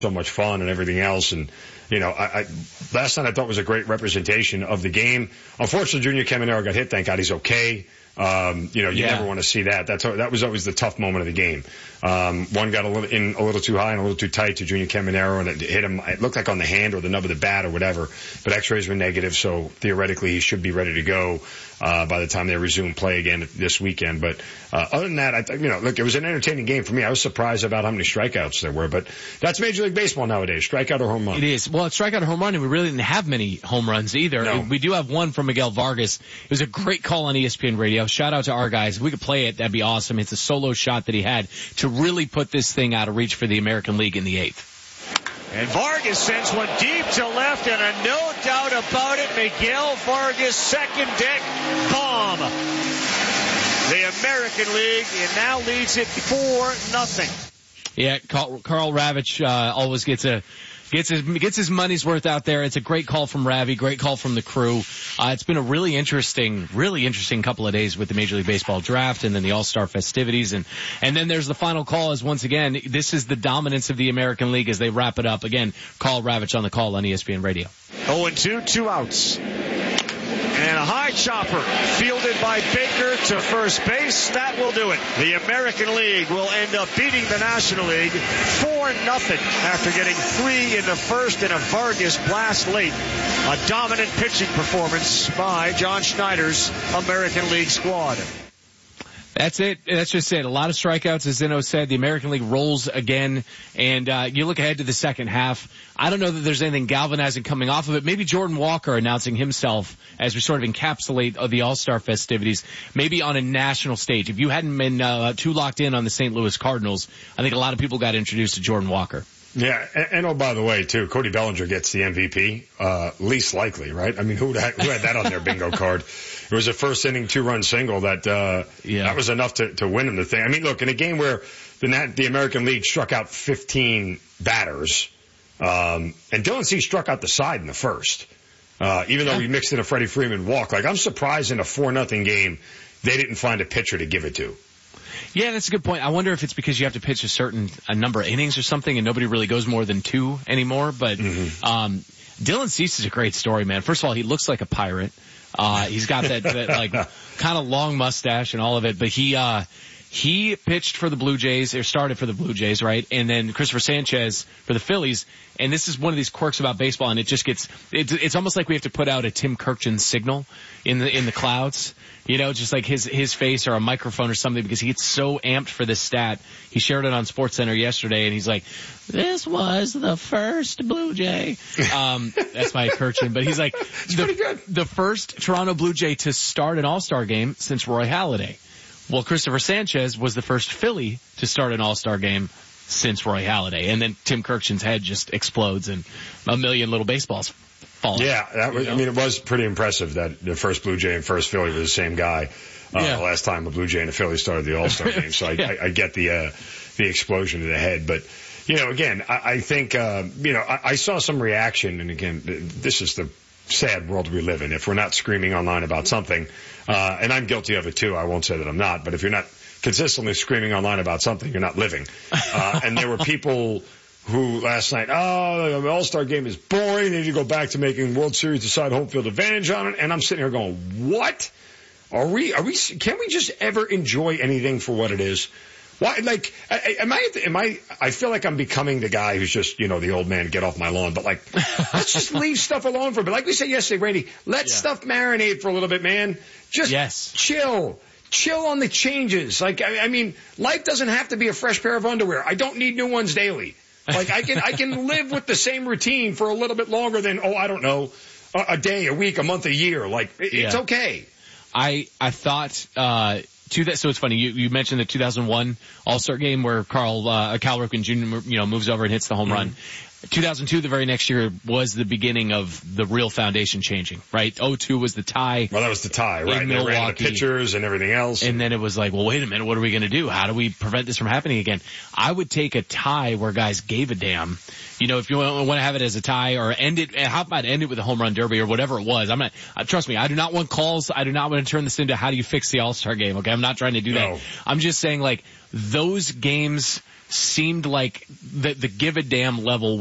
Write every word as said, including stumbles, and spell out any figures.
so much fun and everything else. And, you know, I, I last night I thought was a great representation of the game. Unfortunately, Junior Caminero got hit. Thank God he's okay. Um, you know, you yeah. never want to see that. That's that was always the tough moment of the game. Um, one got a little in a little too high and a little too tight to Junior Caminero, and it hit him. It looked like on the hand or the nub of the bat or whatever. But X-rays were negative, so theoretically he should be ready to go uh, by the time they resume play again this weekend. But uh, other than that, I th- you know, look, it was an entertaining game for me. I was surprised about how many strikeouts there were, but that's Major League Baseball nowadays: strikeout or home run. It is. Well, it's strikeout or home run, and we really didn't have many home runs either. No. We do have one from Miguel Vargas. It was a great call on E S P N Radio. Shout out to our guys. If we could play it, that'd be awesome. It's a solo shot that he had to really put this thing out of reach for the American League in the eighth. And Vargas sends one deep to left, and a no doubt about it, Miguel Vargas, second deck bomb. The American League and now leads it four nothing. Yeah, Carl, Carl Ravitch uh, always gets a gets his gets his money's worth out there. It's a great call from Ravi, great call from the crew. Uh, it's been a really interesting, really interesting couple of days with the Major League Baseball draft and then the All-Star festivities, and and then there's the final call. As once again, this is the dominance of the American League as they wrap it up. Again, Carl Ravitch on the call on E S P N Radio. oh and two, two outs. And a high chopper fielded by Baker to first base. That will do it. The American League will end up beating the National League four nothing after getting three in the first and a Vargas blast late. A dominant pitching performance by John Schneider's American League squad. That's it. That's just it. A lot of strikeouts, as Zeno said. The American League rolls again, and uh, you look ahead to the second half. I don't know that there's anything galvanizing coming off of it. Maybe Jordan Walker announcing himself as we sort of encapsulate the All-Star festivities, maybe on a national stage. If you hadn't been uh, too locked in on the Saint Louis Cardinals, I think a lot of people got introduced to Jordan Walker. Yeah, and, and oh, by the way, too, Cody Bellinger gets the M V P, uh, least likely, right? I mean, who had, who had that on their bingo card? It was a first inning two-run single that, uh, yeah. that was enough to, to win him the thing. I mean, look, in a game where the, Nat, the American League struck out fifteen batters, um, and Dylan Cease struck out the side in the first, uh, even though we mixed in a Freddie Freeman walk. Like, I'm surprised in a four nothing game they didn't find a pitcher to give it to. Yeah, that's a good point. I wonder if it's because you have to pitch a certain a number of innings or something, and nobody really goes more than two anymore. But mm-hmm. um, Dylan Cease is a great story, man. First of all, he looks like a pirate. Uh, he's got that, that like kind of long mustache and all of it. But he uh, he pitched for the Blue Jays, or started for the Blue Jays, right? And then Christopher Sanchez for the Phillies. And this is one of these quirks about baseball, and it just gets it's, it's almost like we have to put out a Tim Kirkjian signal in the in the clouds. You know, just like his his face or a microphone or something, because he gets so amped for this stat. He shared it on SportsCenter yesterday, and he's like, "This was the first Blue Jay." Um, that's my Kirkjian, but he's like, it's the, pretty good. the first Toronto Blue Jay to start an All-Star game since Roy Halladay. Well, Christopher Sanchez was the first Philly to start an All-Star game since Roy Halladay, and then Tim Kirkjian's head just explodes, and a million little baseballs fall. Yeah, that was, I mean, it was pretty impressive that the first Blue Jay and first Philly were the same guy. Uh, yeah. The last time a Blue Jay and a Philly started the All-Star game, so I, yeah. I, I get the uh, the explosion to the head. But you know, again, I, I think uh, you know I, I saw some reaction, and again, this is the sad world we live in. If we're not screaming online about something, uh, and I'm guilty of it too, I won't say that I'm not. But if you're not consistently screaming online about something, you're not living. Uh, and there were people who last night, oh, the All-Star game is boring. They need to go back to making World Series decide home field advantage on it. And I'm sitting here going, what? Are we, are we, can we just ever enjoy anything for what it is? Why, like, am I, am I, I feel like I'm becoming the guy who's just, you know, the old man, get off my lawn. But like, let's just leave stuff alone for a bit. Like we said yesterday, Randy, let yeah. stuff marinate for a little bit, man. Just yes. chill. Chill on the changes. Like, I, I mean, life doesn't have to be a fresh pair of underwear. I don't need new ones daily. Like, I can, I can live with the same routine for a little bit longer than, oh, I don't know, a, a day, a week, a month, a year. Like, it, yeah. it's okay. I, I thought, uh, to that, so it's funny, you, you mentioned the two thousand one All-Star game where Carl, uh, Cal Ripken Junior, you know, moves over and hits the home mm-hmm. run. two thousand two, the very next year, was the beginning of the real foundation changing, right? oh two was the tie. Well, that was the tie, right? They ran the pitchers and everything else. And then it was like, well, wait a minute, what are we going to do? How do we prevent this from happening again? I would take a tie where guys gave a damn. You know, if you want to have it as a tie or end it, how about end it with a home run derby or whatever it was? I'm not, uh, trust me, I do not want calls. I do not want to turn this into how do you fix the All-Star game, okay? I'm not trying to do that. No. I'm just saying, like, those games seemed like the, the give a damn level